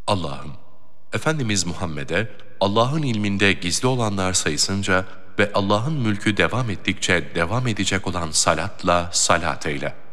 Allah'ım, Efendimiz Muhammed'e Allah'ın ilminde gizli olanlar sayısınca ve Allah'ın mülkü devam ettikçe devam edecek olan salatla salat eyle.